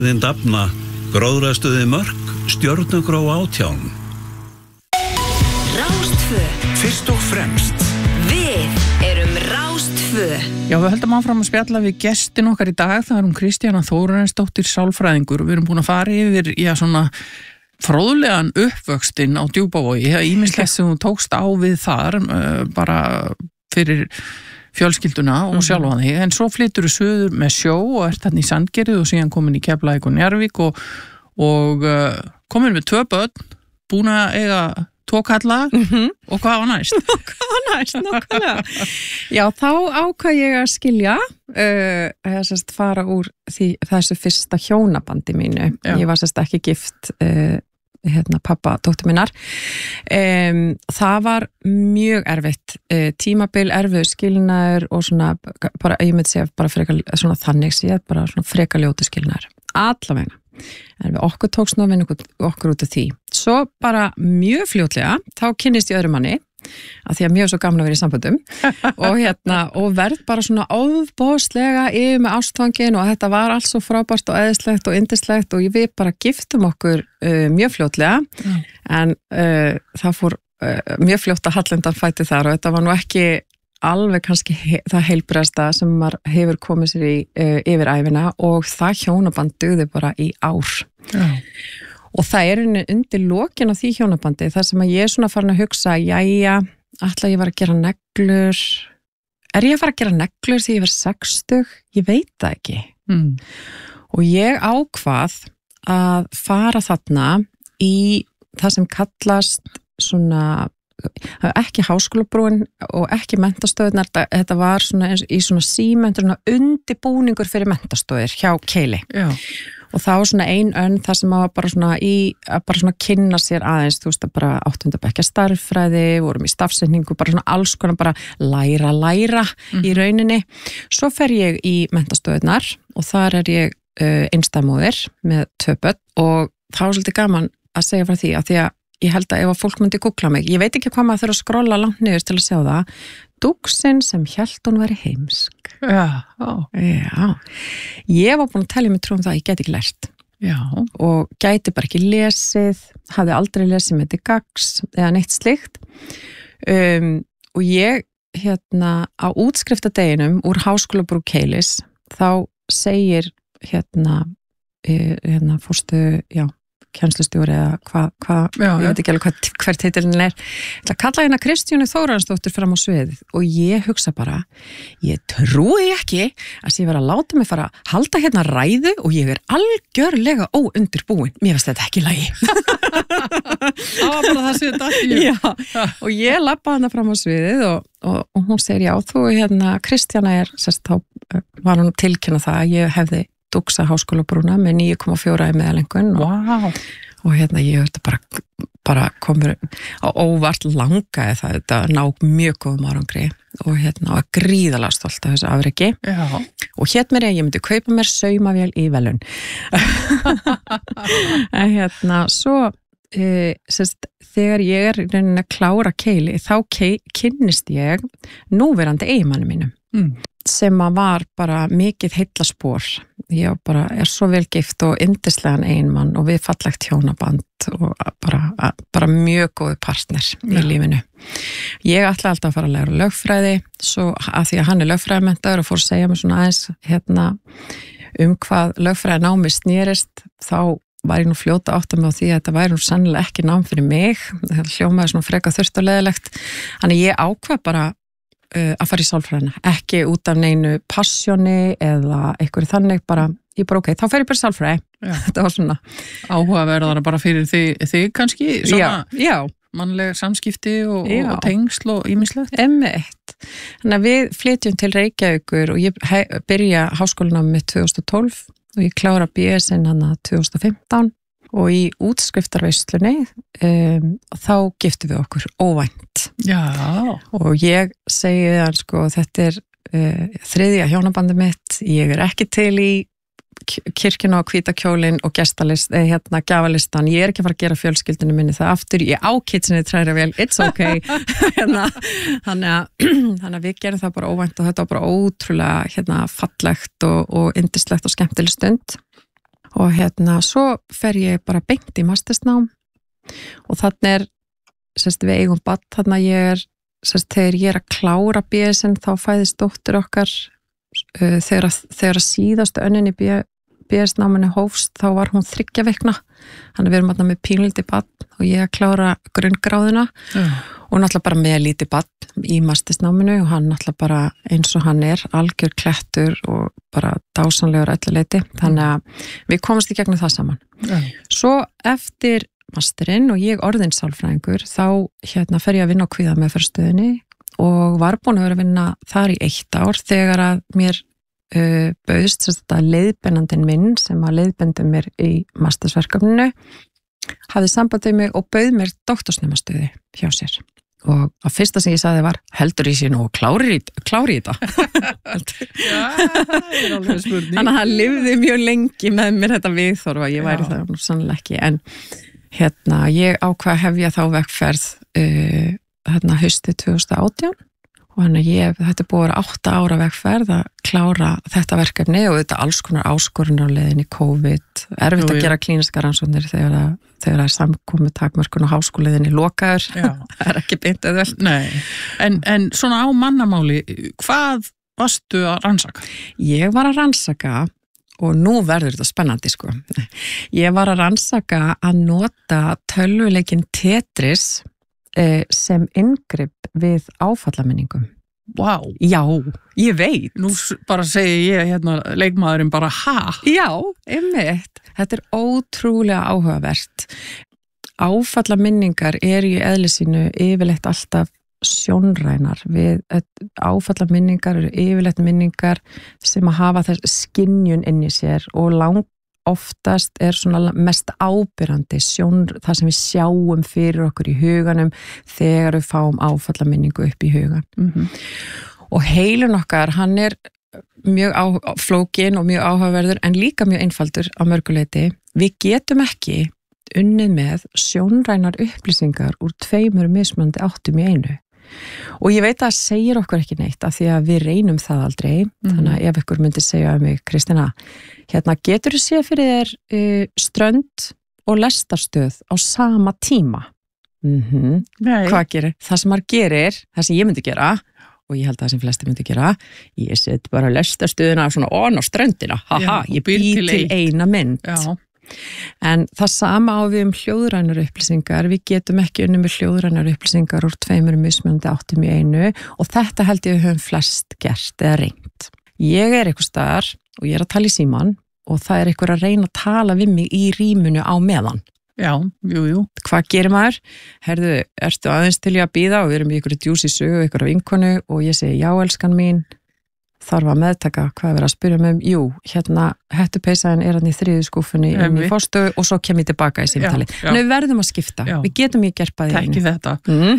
Þinn dafna, gróðrastuði mörk, stjörnugró 18. Rástvö. Fyrst og fremst. Við erum Rástvö. Já, við höldum áfram að spjalla við gestin okkar í dag. Það er Kristjana Þórarinsdóttir, sálfræðingur. Við erum búin að fara yfir, svona fróðlegan uppvöxtinn á Djúpavogi. Ýmislegt sem hún tókst á við þar, bara fyrir fjölskylduna og sjálfan þig, en svo flyttur þú suður með sjó og ert þarna í Sandgerði og síðan komin í Keflavík og Njarðvík og komin með 2 börn, búin að eiga 2 kalla og hvað var næst? Hvað var næst, nákvæmlega. Já, þá ákvað ég að skilja, sérst fara úr þessu fyrsta hjónabandi mínu. Já. Ég var sérst ekki gift pappa dóttur minnar. Það var mjög erfitt, tímabil, erfiður skilnaður og svona, bara, ég myndi segja bara frekar, svona þannig séð, bara svona frekar ljótu skilnaður, allavega. En við okkur tókst nú að vinna okkur út af því. Svo bara mjög fljótlega, þá kynnist ég öðrum manni, af því að mjög svo gamla að vera í samböndum og verð bara svona óbóðslega yfir með ástfangin og þetta var allt svo frábært og eðislegt og yndislegt og við bara giftum okkur mjög fljótlega en það fór mjög fljótt að hallendan fæti þar og þetta var nú ekki alveg kannski það heilbrigðasta sem maður hefur komið sér í yfir ævina og það hjónaband dugði bara í ár. Já. Og það er undir lokin á því hjónabandi þar sem að ég er svona farin að hugsa jæja, ætla ég var að gera neglur er ég að fara að gera neglur því ég var 60? Ég veit það ekki. Og ég ákvað að fara þarna í það sem kallast svona ekki háskólabrúin og ekki mentastöðunar, þetta var svona í svona símentur undirbúningur fyrir mentastöður hjá Keili. Já. Og það var svona ein önn þar sem maður bara svona kynna sér aðeins, þú veist, bara 8. bekkja starffræði, vorum í stafsetningu, bara svona alls konar bara læra í rauninni. Svo fer ég í mentastöðunar og þar er ég einstæðmóðir með 2 börn og þá er svolítið gaman að segja frá því að ég held að ef að fólk myndi googla mig, ég veit ekki hvað maður þurfa að skrolla langt niður til að sjá það, dúksinn sem hélt hún væri heimsk. Já. Ég var búin að telja mig trú það að ég gæti ekki lært. Já. Og gæti bara ekki lesið, hafði aldrei lesið með til gagns eða neitt slíkt. Og ég, á útskriftadeginum úr Háskólabrú Keilis, þá segir, fórstu, kennslustjóri eða hvað, ég veit ekki alveg hver titilin er. Það kalla hérna Kristjánu Þórarinsdóttir fram á sviðið og ég hugsa bara, ég trúi ekki að ég vera að láta mig fara að halda hérna ræðu og ég er algjörlega óundirbúin. Mér finnst þetta ekki í lagi. Það var bara það sem þetta ekki. Já, og ég labba hana fram á sviðið og hún segir já, þú Kristjana sérst þá var hún tilkynna það að ég hefði dúksa háskólabrúna með 9,4 í meðalengun og ég bara komur á óvart langaði það þetta ná mjög góðum árangri og gríðalega stolt af þessu afreki og mér ég myndi kaupa mér saumavél í velun en svo þegar ég er reynin að klára Keili þá kynnist ég núverandi eiginmanni mínum sem að var bara mikið heillaspor. Ég er svo vel gift og yndislegan eiginmann og við fallegt hjónaband og bara mjög góði partner í lífinu. Ég ætla alltaf að fara að læra lögfræði, svo að því að hann er lögfræðimenntaður og fór að segja mér svona aðeins hvað lögfræði námi snérist, þá var ég nú fljóta átt að mig á því að þetta væri nú sennilega ekki nám fyrir mig. Þetta hljómaði svona freka þurft og leðilegt. Þannig ég ákvað bara að fara í sálfræðina, ekki út af neinu passjóni eða einhverju þannig, ég bara ok, þá fer ég bara í sálfræði. Þetta var svona áhugaverðara bara fyrir þig kannski, svona já. Mannleg samskipti og tengsl og ýmislegt. Einmitt. Þannig að við flytjum til Reykjavíkur og ég byrja háskólanámið mitt 2012 og ég klára BS-in hana 2015 og í útskriftarveislunni þá giftum við okkur óvænt. Já. Og ég segi það sko, þetta er 3. hjónabandi mitt, ég er ekki til í kirkjuna og hvítakjólin og gjafalistan, ég er ekki að fara að gera fjölskyldinu minni það aftur, ég á kitsinni træra vel, it's okay þannig að við gerum það bara óvænt og þetta var bara ótrúlega fallegt og yndislegt og skemmtileg stund og svo fer ég bara beint í mastersnám og þannig við eigum barn, þannig ég þegar ég að klára BSN þá fæðist dóttir okkar þegar síðastu önnin í BS-náminu hófst þá var hún 3 vikna, þannig við erum alltaf með pínlítið barn og ég að klára grunngráðuna og náttúrulega bara með lítið barn í mastersnáminu og hann náttúrulega bara eins og hann algjör klettur og bara dásanlegur öllu leyti, þannig að við komumst í gegnum það saman. Svo eftir masterinn og ég orðin sálfræðingur þá fer ég að vinna á kvíðameðferðarstöðinni og var búin að vera að vinna þar í 1 ár þegar að mér bauðst leiðbeinandinn minn sem að leiðbeindi mér í mastersverkefninu hafði sambandið mig og bauð mér doktorsnemastöðu hjá sér og að fyrsta sem ég sagði var heldur ég sé nú klári í þetta Já, það alveg spurning Þannig að það lifði mjög lengi með mér þetta viðþorf að ég væri það nú sannlega ekki en ég ákvað að hefja þá vegferð haustið 2018 og þetta búið að vera 8 ára vegferð að klára þetta verkefni og þetta alls konar áskorunar á leiðinni COVID, erfitt að gera klíniska rannsóknir þegar það samkomið takmörkun og háskóliðinni lokaður það ekki beint auðvelt. Nei, en svona á mannamáli, hvað varstu að rannsaka? Ég var að rannsaka og nú verður þetta spennandi sko. Ég var að rannsaka að nota tölvuleikinn Tetris sem inngrip við áfallaminningum. Vá. Já, ég veit. Nú bara segi ég leikmaðurinn bara ha? Já, einmitt. Þetta ótrúlega áhugavert. Áfallaminningar í eðli sínu yfirleitt alltaf sjónrænar. Áfallaminningar yfirleitt minningar sem að hafa þess skynjun inn í sér og oftast svona mest ábyrrandi það sem við sjáum fyrir okkur í huganum þegar við fáum áfallaminningu upp í hugan. Og heilun okkar, hann mjög flókin og mjög áhugaverður en líka mjög einfaldur á mörguleiti. Við getum ekki unnið með sjónrænar upplýsingar úr 2 mismunandi áttum í einu. Og ég veit að það segir okkur ekki neitt af því að við reynum það aldrei þannig að ef ykkur myndi segja um mig Kristína, getur þú séð fyrir þér strönd og lestarstöð á sama tíma? Hvað gerir? Það sem maður gerir, það sem ég myndi gera og ég held að það sem flesti myndi gera ég set bara lestarstöðuna svona á ströndina, ég bý til eina mynd. Já. En það sama á við hljóðrænar upplýsingar, við getum ekki unnið með hljóðrænar upplýsingar úr 2 mismunandi áttum í einu og þetta held ég við höfum flest gert eða reynt. Ég einhvers staðar og ég að tala í síman og það einhver að reyna að tala við mig í rýmunu á meðan. Já, jú. Hvað gerir maður? Herðu, ertu aðeins til ég að bíða og við erum í ykkur djúsi sögu, ykkur af vinkonu og ég segi já elskan mín, þarf að meðtaka hvað verið að spyrja mig jú, hettupeysaðin hann í 3. skúfunni inn í fórstu og svo kem ég tilbaka í símtali. En við verðum að skipta, við getum ekki gert bæði einu. Tekki þetta.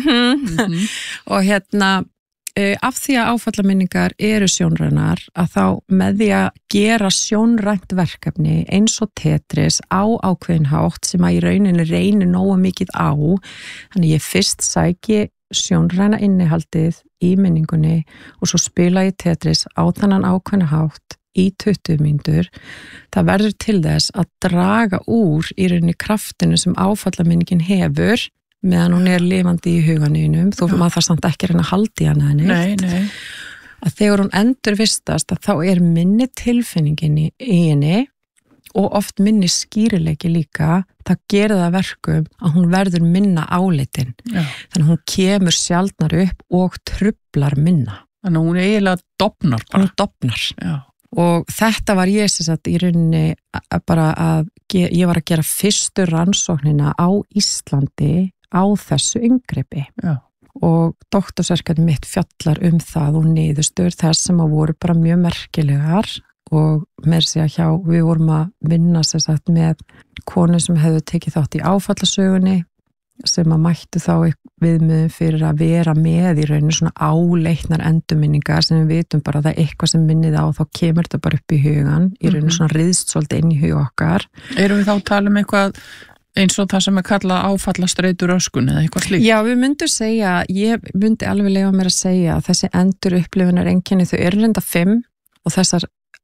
Og af því að áfallaminningar eru sjónrænar að þá með því að gera sjónrænt verkefni eins og Tetris á ákveðin hátt sem að í rauninni reynir nógu mikið á, þannig ég fyrst sæki sjónræna innihaldið í minningunni og svo spila ég Tetris á þannan ákveðna hátt í 20 mínútur, það verður til þess að draga úr í rauninni kraftinu sem áfallaminningin hefur meðan hún lifandi í huganinum, þó maður þarf samt ekki reyna að halda í hana Nei. Að þegar hún endurvistast að þá minni tilfinningin í henni og oft minni skýrileiki líka, það gerir það verkum að hún verður minna áleitin. Þannig að hún kemur sjaldnar upp og truflar minna. Þannig að hún eiginlega dofnar bara. Hún dofnar. Já. Og þetta var ég sem sagt í rauninni bara ég var að gera fyrstu rannsóknina á Íslandi á þessu inngripi. Já. Og doktorsverkefni mitt fjallar það og niðurstöður þess sem voru bara mjög merkilegar og með sig að við vorum að vinna sem sagt með konu sem hefðu tekið þátt í áfallasögunni sem að mættu þá viðmiðum fyrir að vera með í rauninu svona áleitnar endurminningar sem við vitum bara að það eitthvað sem minnið á þá kemur þetta bara upp í hugan í rauninu svona riðst svolítið inn í hug okkar. Erum við þá að tala eitthvað eins og það sem kallað áfallastreitur öskun eða eitthvað slíkt? Já, við myndum segja, ég myndi alveg leyfa mér að segja að þessi endur upplifunar einkenni þau reynda 5 og þessar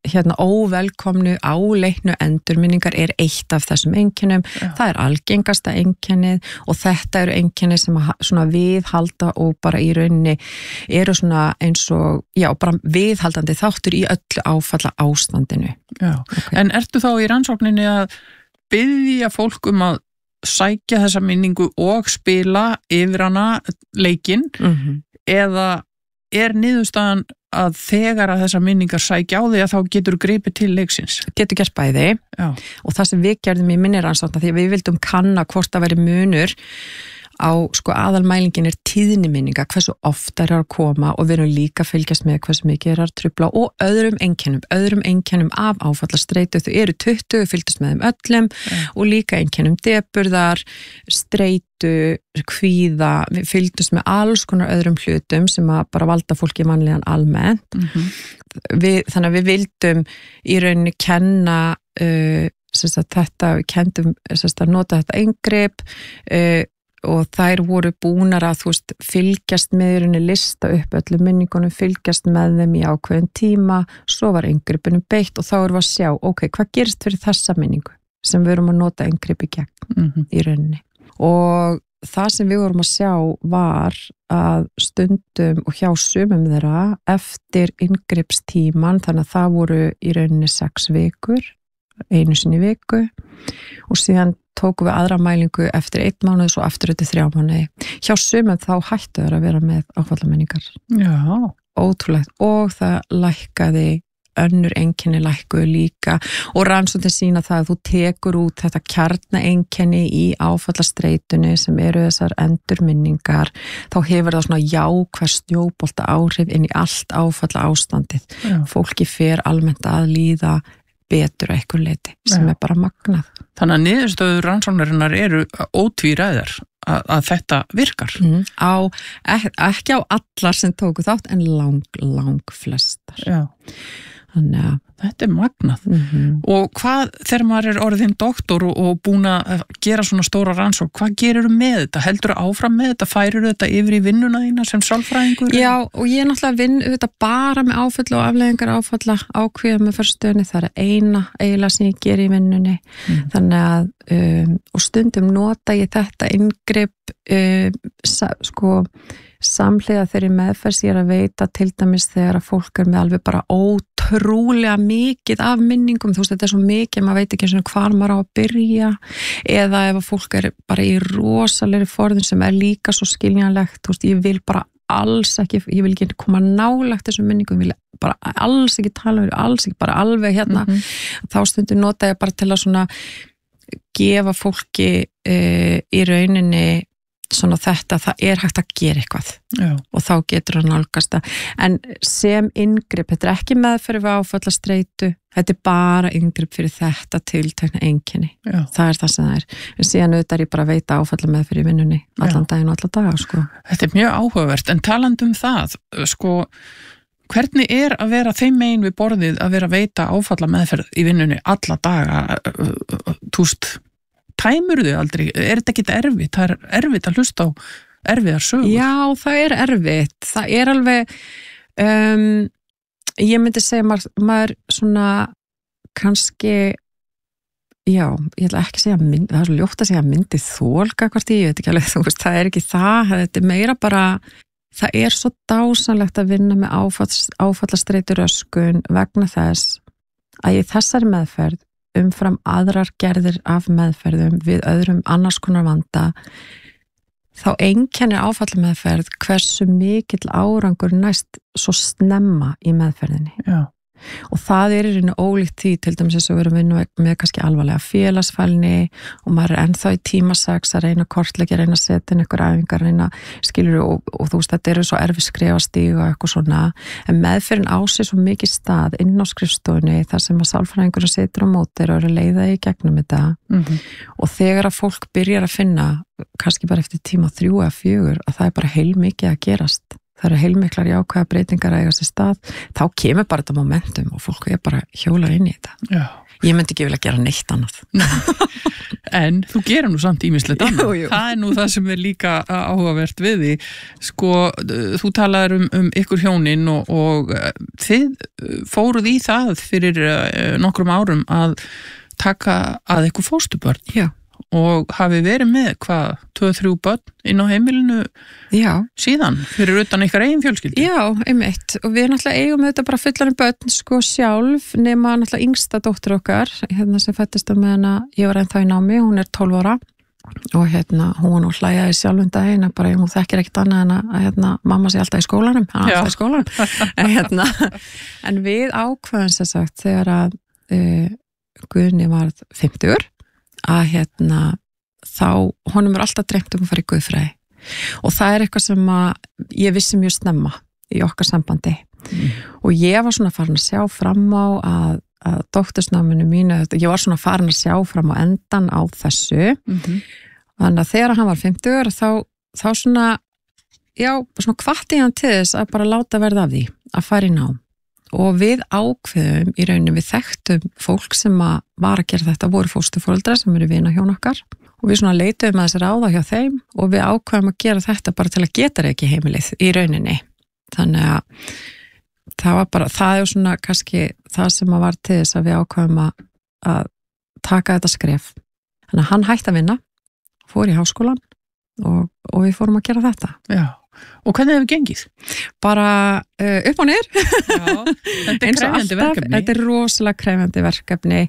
óvelkomnu, áleitnu endurminningar eitt af þessum einkennum. Það algengasta einkennið og þetta eru einkenni sem svona viðhalda og bara í rauninni eru svona eins og, bara viðhaldandi þáttur í öllu áfalla ástandinu. Okay. En ertu þá í rannsókninni að biðja fólk að sækja þessa minningu og spila yfir hana leikinn eða niðurstaðan að þegar að þessar minningar sækja á því að þá getur gripið til leiksins? Getur gert bæði og það sem við gerðum í minni rannsókn því að við vildum kanna hvort það væri munur á aðalmælingin tíðni minninga, hversu ofta að koma og við erum líka að fylgjast með hversu mikið að trufla og öðrum einkennum af áfallastreitu. Þau eru 20, fylgdust með þeim öllum og líka einkennum depurðar, streitu, kvíða, við fylgdust með alls konar öðrum hlutum sem að bara valda fólki vanlíðan almennt. Þannig að við vildum í rauninni kenna þetta, við kendum að nota þetta inngrip og þær voru búnar að fylgjast með henni, lista upp öllum minningunum, fylgjast með þeim í ákveðin tíma, svo var inngripinu beitt og þá erum við að sjá, hvað gerist fyrir þessa minningu sem við erum að nota inngripi gegn í rauninni. Og það sem við vorum að sjá var að stundum og hjá sumum þeirra eftir inngripstíman, þannig að það voru í rauninni 6 vikur, einu sinni í viku og síðan tókum við aðra mælingu eftir 1 mánuð og aftur eftir 3 mánuði. Hjá sumum þá hættu þeir að vera með áfallamenningar. Já. Ótrúlegt. Og það lækkaði, önnur einkenni lækkuðu líka og rannsóknir sýna það að þú tekur út þetta kjarnaeinkenni í áfallastreitunni sem eru þessar endurminningar, þá hefur það svona jákvæð snjóbolta áhrif inn í allt áfalla ástandið. Fólki fer almennt að líða betur að einhver leiti sem bara magnað. Þannig að niðurstöður rannsóknarinnar eru ótvíræðar að þetta virkar. Ekki á allar sem tóku þátt en lang flestar. Já. Þannig að þetta magnað. Og hvað, þegar maður orðinn doktor og búin að gera svona stóra rannsókn, hvað gerirðu með þetta? Heldurðu áfram með þetta? Færirðu þetta yfir í vinnuna þína sem sálfræðingur? Já, og ég náttúrulega vinn þetta bara með áfalla og afleiðingar áfalla ákveða með fyrstöðunni, það eina eiginlega sem ég ger í vinnunni. Þannig að, og stundum nota ég þetta inngrip, samhliða þeirri meðferð ég að veita til dæmis þegar að fólk með alveg bara ótrúlega mikið af minningum, þetta svo mikið, maður veit ekki hvar maður á að byrja eða ef að fólk bara í rosalegri forðun sem líka svo skiljanlegt, ég vil bara alls ekki, ég vil ekki koma nálægt þessum minningum, ég vil bara alls ekki tala alls ekki, bara alveg þá stundum nota ég bara til að svona gefa fólki í rauninni svona þetta, það hægt að gera eitthvað. Já. Og þá getur hann nálgast það. En sem inngrip, þetta ekki meðferð við áfallastreitu, þetta bara inngrip fyrir þetta tiltekna einkenni. Já. Það það sem það En síðan auðvitað ég bara að veita áfalla meðferð í vinnunni allan daginn og alla daga, Þetta mjög áhugavert, en talandi það, hvernig að vera þeim megin við borðið að vera að veita áfalla meðferð í vinnunni alla daga, tæmur þau aldrei? Þetta ekki erfitt? Það erfitt að hlusta á erfiðar sögur. Já, það erfitt. Það alveg, ég myndi segja maður svona kannski, já, ég ætla ekki að segja það svo ljótt að segja myndi þolga hvort ég veit ekki alveg, það ekki það, þetta meira bara, það svo dásanlegt að vinna með áfallastreitu röskun vegna þess að í þessari meðferð umfram aðrar gerðir af meðferðum við öðrum annars konar vanda, þá einkennir áfallameðferð hversu mikill árangur næst svo snemma í meðferðinni. Já. Og það í rauninu ólíkt því, til dæmis þess að við erum vinna með kannski alvarlega félagsfælni og maður ennþá í tímasex að reyna kortleggja, reyna að setja inn einhver æfingar, reyna, skilur og þú veist, þetta svo erfið skref að stíga og eitthvað svona, en meðferðin á sig svo mikið stað inn á skrifstofunni þar sem að sálfræðingur situr á móti og eru að leiða í gegnum þetta og þegar að fólk byrjar að finna kannski bara eftir tíma 3 eða 4 að það bara heilmikið að gerast það eru heilmiklar jákvæða breytingar að eiga sér stað, þá kemur bara þetta momentum og fólk bara hjólar inn í þetta. Já. Ég myndi ekki vilja gera neitt annað. En þú gerir nú samt ýmislegt annað. Jú. Það er nú það sem er líka áhugavert við því. Sko, þú talaðir ykkur hjónin og þið fóruð í það fyrir nokkrum árum að taka að ykkur fóstubörn. Já. Og hafi verið með 2-3 börn inn á heimilinu síðan fyrir utan ykkar eigin fjölskyldu. Já, einmitt, og við náttúrulega eigum þetta bara fullan börn sko sjálf, nema náttúrulega yngsta dóttir okkar, sem fættist með hana, ég var ennþá í námi, hún er 12 ára og hún hlæjaði sjálf daginn, bara hún þekkir ekkert annað en að mamma sé alltaf í skólanum, alltaf í skólanum en við ákveðum sem sagt þegar að Guðni varð 50 að þá honum er alltaf dreymt að fara í guðfræði og það er eitthvað sem að ég vissi mjög snemma í okkar sambandi og ég var svona farin að sjá fram á að doktorsnáminu mínu, ég var svona farin að sjá fram á endan á þessu þannig að þegar hann var 50 þá svona hvatti hann til þess að bara láta verða af því að fara í nám og við ákveðum í rauninni, við þekktum fólk sem var að gera þetta, voru fósturforeldrar sem eru vina hjón okkar og við svona leituðum að þessi ráða hjá þeim og við ákveðum að gera þetta bara til að geta ekki heimilið í rauninni þannig að það er svona kannski það sem var til þess að við ákveðum að taka þetta skref þannig að hann hætti að vinna fór í háskólan og við fórum að gera þetta. Já. Og hvernig hefur gengið? Bara upp og niður. Já, þetta er krefjandi verkefni. Þetta er rosalega krefjandi verkefni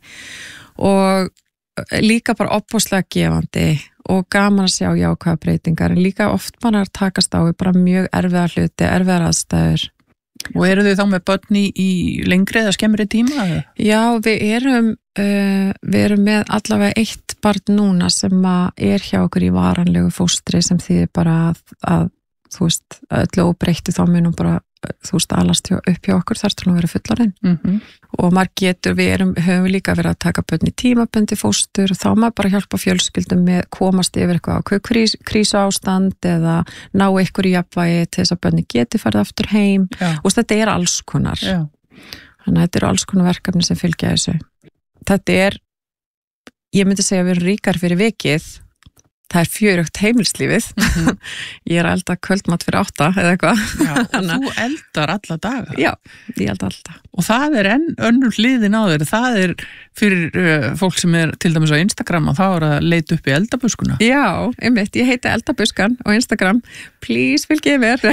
og líka bara opbóðslega gefandi og gaman að sjá jákvæða breytingar en líka oft bara að takast á við bara mjög erfiðar hluti, erfiðar aðstæður. Og eru þau þá með börn í lengri eða skemmri tíma? Já, við erum með allavega 1 barn núna sem er hjá okkur í varanlegu fóstri sem þýðir bara að þú veist, öllu óbreyttu þá munum bara, þú veist, alast upp hjá okkur þar til að vera fullorðin og maður getur, höfum við líka verið að taka börn í tímabundi fóstur og þá maður bara hjálpa fjölskyldum með komast yfir eitthvað krísuástand eða ná ykkur í jafnvægi til þess að börni geti farið aftur heim og þetta er alls konar þannig að þetta eru alls konar verkefni sem fylgja þessu þetta er, ég myndi segja að við erum ríkar fyrir vikið það er fjörugt heimilslífið ég er að elda kvöldmat fyrir 8 eða eitthvað og þú eldar alla daga já, ég elda alltaf og það er önnur hliðin á þér það er fyrir fólk sem er til dæmis á Instagram og þá er að leita upp í eldabuskuna já, einmitt, ég heiti eldabuskan á Instagram, please fylgið mér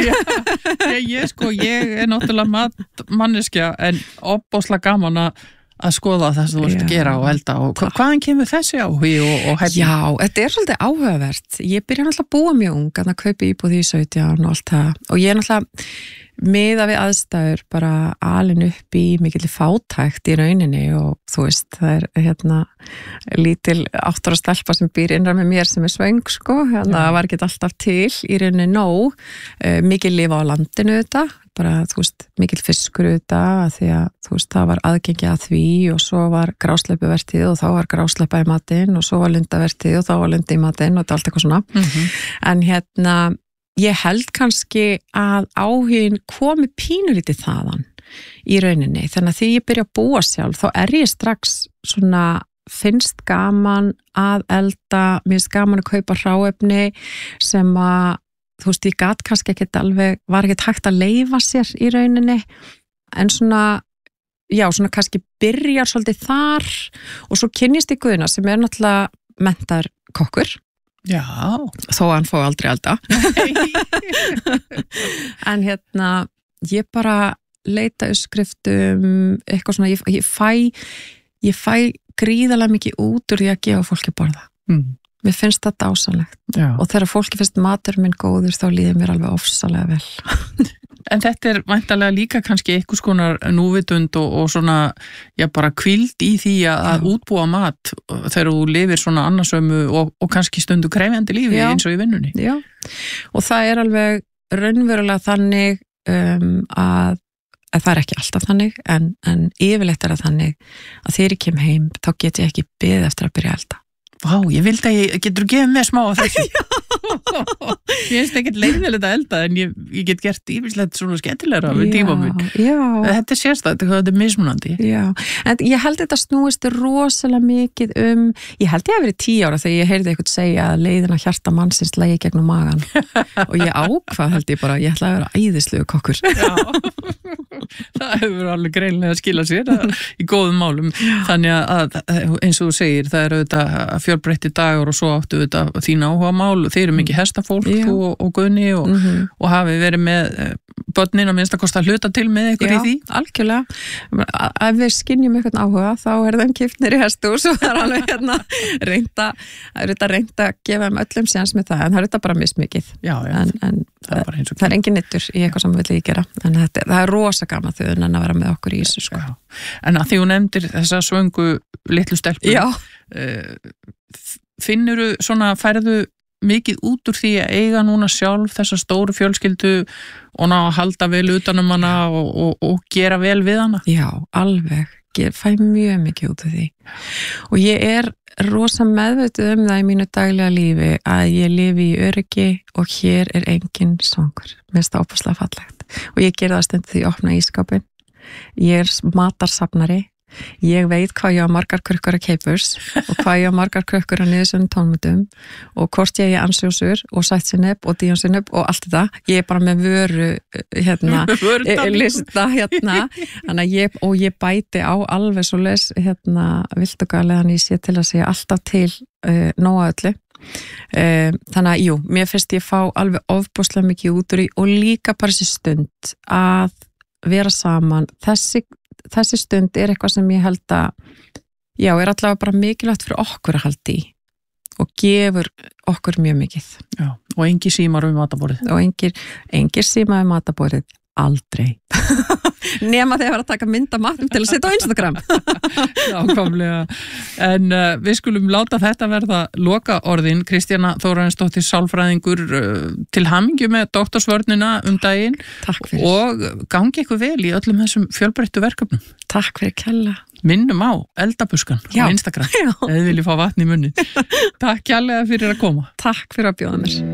ég er náttúrulega manneskja en opbóðslega gaman að skoða það sem þú ert að gera og elda og hvaðan kemur þessi áhugi og hefði? Já, þetta er svolítið áhugavert ég byrja náttúrulega að búa mjög ung að kaupa íbúð í 17 og allt það og ég er náttúrulega miðað við aðstæður bara alin upp í mikilli fátækt í rauninni og þú veist, það er lítil 8 ára stelpa sem býr innra með mér sem er svöng sko, það var ekki alltaf til í rauninni nóg mikil lifa á landinu þetta bara, þú veist, mikill fiskur auðvitað því að, þú veist, það var aðgengi að því og svo var grásleppuvertíð og þá var grásleppa í matinn og svo var lundavertíð og þá var lunda í matinn og þetta allt eitthvað svona en ég held kannski að áhugin komi pínulítið þaðan í rauninni, þannig að því ég byrja að búa sjálf, þá er ég strax svona, finnst gaman að elda, mér finnst gaman að kaupa hráefni sem að þú veist, ég gat kannski ekkert alveg, var ekkert hægt að leyfa sér í rauninni, en svona, já, svona kannski byrjar svolítið þar og svo kynnist ég Guðna sem er náttúrulega menntaður kokkur. Já. Þó að hann fóði aldrei elda. En ég bara leita uppskriftum, eitthvað svona, ég fæ gríðarlega mikið út úr því að gefa fólki borða. Mér finnst það dásanlegt. Já. Og þegar fólki finnst matur minn góður þá líður mér alveg ofsalega vel. En þetta er væntanlega líka kannski einhvers konar núvitund og svona, já, bara hvíld í því að útbúa mat þegar þú lifir svona annarsömu og kannski stundu krefjandi lífi eins og í vinnunni. Já, og það er alveg raunverulega þannig að það er ekki alltaf þannig, en yfirleitt er það þannig að þegar ég kem heim þá get ég ekki beðið eftir að byrja að elda. Vá, ég vildi að getur gefið með smá af þessu. Ég finnst ekkert leiðilegt að elda en ég get gert ýmislegt svona skemmtilegra við tíma minn. Þetta sérstætt, þetta mismunandi. Já, en ég held þetta snúist rosalega mikið ég held ég hafi verið 10 ára þegar ég heyrði eitthvað segja að leiðina hjarta mannsins lægi gegnum magan og ég ákvað held ég bara, ég ætla að vera æðislegu kokkur. Já, það hefur alveg greinlega að skila sér í góðum málum. Þannig að eins og þú segir, það eru þetta fjölbreytti dagur og svo áttu þetta þín áhuga mál, þeir eru mikið hestafólk og Guðni og hafi verið með börnin að minnst að kosta hluta til með ykkur í því. Algjörlega. Ef við skynjum eitthvað áhuga þá þeim kiftnir í hesthús og það alveg reynda að gefa öllum séns með það, en það þetta bara mismikið. Já. En það engin nittur í eitthvað sem við viljum gera, en það rosa gaman þau að vera með okkur í þessu sko. En að því hún nefndir þessa svöngu litlu stelpu, finnurðu svona, færðu mikið út úr því að eiga núna sjálf þessa stóru fjölskyldu og ná að halda vel utanum hana og gera vel við hana? Já, alveg. Ég fæ mjög mikið út af því. Og ég rosa meðvituð það í mínu daglega lífi að ég lifi í öryggi og hér engin svangur. Mér finnst það óbúslega fallegt. Og ég ger það stundum því að opna ísskápinn. Ég matarsafnari. Ég veit hvað ég á margar krukkur að keipurs og hvað ég á margar krukkur að niðursöndum tónmutum og hvort ég ansjósur og sætsinupp og díjonsinupp og allt þetta. Ég bara með vöru lista þannig að ég bæti á alveg svo les viltugalega ég sé til að segja alltaf til nóga öllu. Þannig að jú, mér finnst ég fá alveg ofboðslega mikið út úr í og líka bara þessi stund að vera saman. Þessi stund eitthvað sem ég held að allavega bara mikilvægt fyrir okkur að halda í og gefur okkur mjög mikið. Já, og engir símar matarborðið. Og engir símar matarborðið, aldrei. Nema þegar að taka mynd af matnum til að setja á Instagram. Nákvæmlega. En við skulum láta þetta verða loka orðin. Kristjana Þórarinsdóttir sálfræðingur, til hamingju með doktorsvörnina daginn. Takk fyrir. Og gangi ykkur vel í öllum þessum fjölbreyttu verkefnum. Takk fyrir kella. Minnum á eldabuskan á Instagram. Eða viljið fá vatn í munnin. Takk kærlega fyrir að koma. Takk fyrir að bjóða mér.